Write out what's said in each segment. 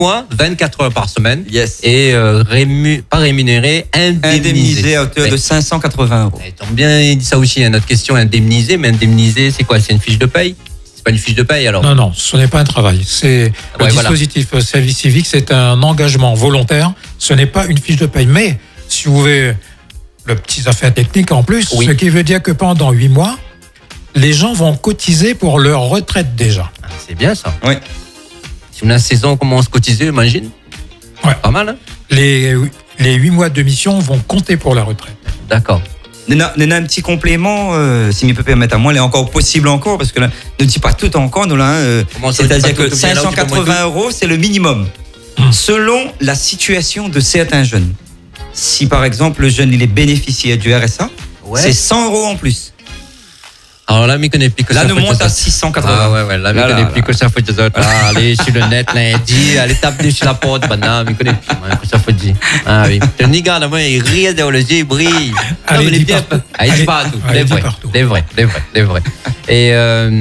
mois, 24 heures par semaine. Yes. Et pas rémunéré, indemnisé à hauteur de 580 €. Ils ont bien dit ça aussi, notre question, indemnisé. Mais indemnisé, c'est quoi? C'est une fiche de paye? C'est pas une fiche de paye alors? Non, ce n'est pas un travail. C'est le dispositif service civique, c'est un engagement volontaire. Ce n'est pas une fiche de paye. Mais si vous voulez le petit affaire technique en plus, ce qui veut dire que pendant 8 mois, les gens vont cotiser pour leur retraite déjà. Ah, c'est bien ça. Oui. Si on a 16 ans, on commence à cotiser, imagine. Ouais. Pas mal, hein? Les 8 mois de mission vont compter pour la retraite. D'accord. Nena, un petit complément, si je peux permettre à moi, il est encore possible encore, parce que là, ne dis pas tout encore, nous là, c'est-à-dire que 580 €, c'est le minimum. Selon la situation de certains jeunes. Si par exemple le jeune il est bénéficiaire du RSA, c'est 100 € en plus. Alors là, il connaît plus que ça. Là, nous monte à 680. Ah ouais. Là, il connaît plus que ça. Faut dire, allez sur le net lundi, allez taper sur la porte. Maintenant, il connaît plus. Que ça faut dire. Ah oui. Le nigga, moi, il rit de yeux, il brille. Allez, il dit partout. Il dit partout. Les vrais. Et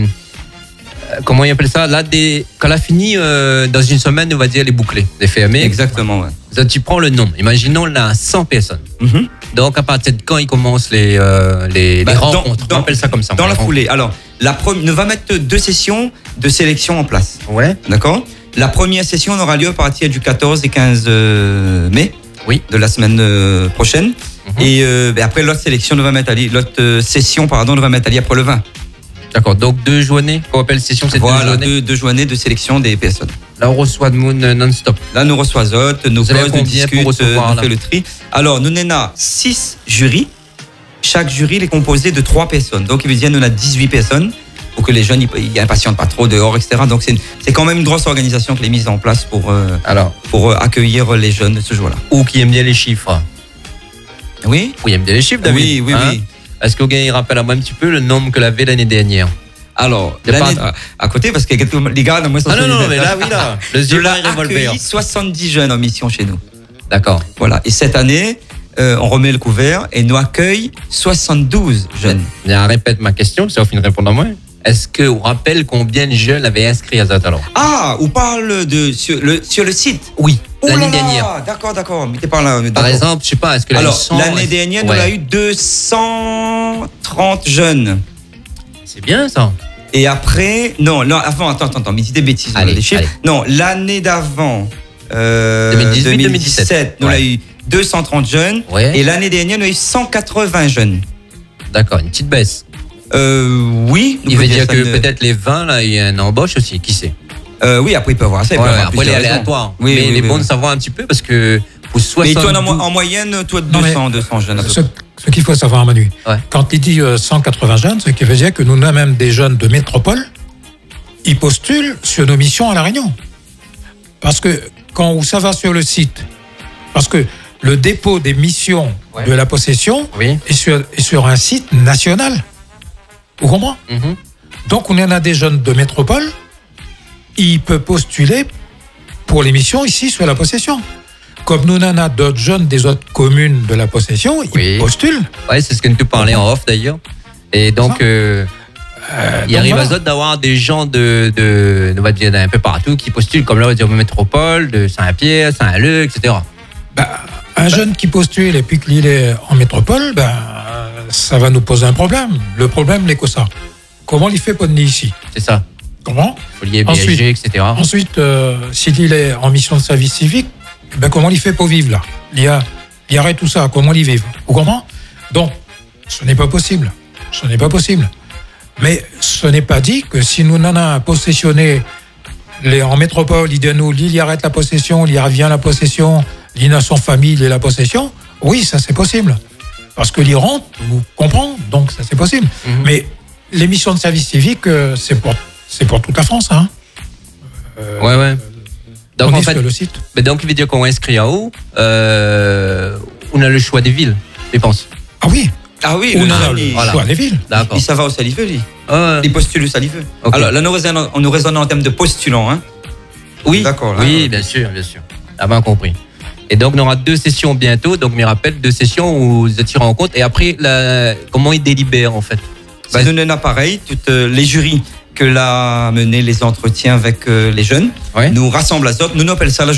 comment il appelle ça? Là, quand elle a fini, dans une semaine, on va dire les bouclés, les fermés. Exactement, ouais. Donc, tu prends le nombre. Imaginons là 100 personnes. Donc à partir de quand ils commencent les rencontres? On appelle ça comme ça. Dans la foulée. Alors, on va mettre 2 sessions de sélection en place. Ouais. D'accord. La première session aura lieu à partir du 14 et 15 mai. Oui. De la semaine prochaine. Et après l'autre session nous va mettre après le 20. D'accord, donc 2 journées, qu'on appelle session, c'est 2 journées. 2 journées de sélection des personnes. Là, on reçoit de Moon non-stop. Là, nous reçoit Zot, nous pose, nous discute, on fait le tri. Alors, nous avons 6 jurys. Chaque jury il est composé de 3 personnes. Donc, il veut dire nous avons 18 personnes pour que les jeunes ils impatientent pas trop dehors, etc. Donc, c'est quand même une grosse organisation qui est mise en place pour accueillir les jeunes de ce jour-là. Ou qui aime bien les chiffres. Oui. Oui, il aime bien les chiffres, David. Oui. Est-ce que il rappelle à moi un petit peu le nombre que l'avait l'année dernière? Alors, à côté, parce que les gars, moi, non, mais là, le je l'ai accueilli 70 jeunes en mission chez nous. D'accord. Voilà. Et cette année, on remet le couvert et nous accueille 72 jeunes. Je répète ma question, ça va finir de répondre à moi. Est-ce qu'on rappelle combien de jeunes avaient inscrit à Zot alors? Ah, on parle sur le site? Oui. L'année dernière. D'accord. Mais t'es pas là. Par exemple, je sais pas, est-ce que l'année dernière, on a eu 230 jeunes. C'est bien ça. Et après, attends, mais dis des bêtises, les chiffres. Non, l'année d'avant, 2017, on a eu 230 jeunes. Ouais. Et l'année dernière, on a eu 180 jeunes. D'accord, une petite baisse. Oui. Il veut dire que peut-être les 20, là, il y a une embauche aussi, qui sait? Oui, après, il peut avoir ça. Après, les aléatoires. Oui, mais il est bon de savoir un petit peu parce que pour 60. Mais toi, en moyenne, toi, 200 jeunes. Ce qu'il faut savoir, Manu, quand il dit 180 jeunes, ce qui veut dire que nous avons même des jeunes de métropole, ils postulent sur nos missions à La Réunion. Parce que quand ça va sur le site, parce que le dépôt des missions de la possession est sur un site national. Vous comprenez? Donc, on en a des jeunes de métropole, ils peuvent postuler pour les missions ici sur la possession. Comme nous en avons d'autres jeunes des autres communes de la possession, ils postulent. Oui, c'est ce que nous parlais en off d'ailleurs. Et donc, il arrive à Zot d'avoir des gens on va dire, d'un peu partout qui postulent, comme là, on va dire métropole, de Saint-Pierre, Saint-Luc, etc. Un jeune qui postule et puis qu'il est en métropole, ça va nous poser un problème. Le problème, c'est que ça. Comment il fait pour venir ici? C'est ça. Comment? Folier, BSG, etc. Ensuite, s'il est en mission de service civique, comment il fait pour vivre là? Il arrête tout ça, comment il vit? Vous comprenez? Donc, ce n'est pas possible. Mais ce n'est pas dit que si nous en avons possessionné en métropole, il arrête la possession, il revient la possession, il a son famille, il est la possession, oui, ça c'est possible. Parce que l'Iran, vous comprenez, donc ça c'est possible. Mais les missions de service civique, c'est pour toute la France. Hein. Ouais. Donc, on est sur le site. Mais donc, il veut dire qu'on inscrit en haut, on a le choix des villes, je pense. Ah oui, on a le choix des villes. D'accord. Il va au Saliveux, lui. Il postule au Saliveux. Okay. Alors, là, on nous raisonne en termes de postulants. Hein. Oui, d'accord. Oui, bien sûr. Ah bien compris. Et donc, on aura 2 sessions bientôt. Donc, je me rappelle 2 sessions où vous êtes en compte. Et après, comment ils délibèrent, en fait? Nous, on a pareil, toutes les jurys que là, mener les entretiens avec les jeunes, nous rassemble à Zop. Nous appelons ça la